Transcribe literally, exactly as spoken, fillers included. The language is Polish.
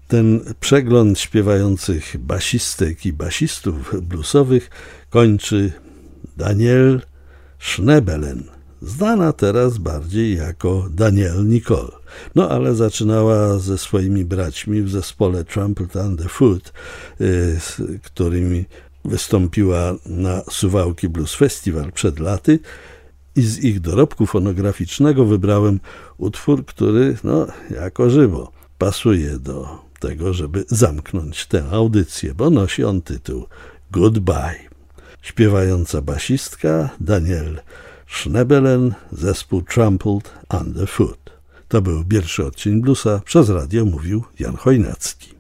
Ten przegląd śpiewających basistek i basistów bluesowych kończy Danielle Schnebelen, znana teraz bardziej jako Danielle Nicole. No ale zaczynała ze swoimi braćmi w zespole Trampled Underfoot, z którymi wystąpiła na Suwałki Blues Festival przed laty, i z ich dorobku fonograficznego wybrałem utwór, który, no, jako żywo pasuje do tego, żeby zamknąć tę audycję, bo nosi on tytuł Goodbye. Śpiewająca basistka Danielle Schnebelen, zespół Trampled Underfoot. To był pierwszy odcinek bluesa, przez radio mówił Jan Chojnacki.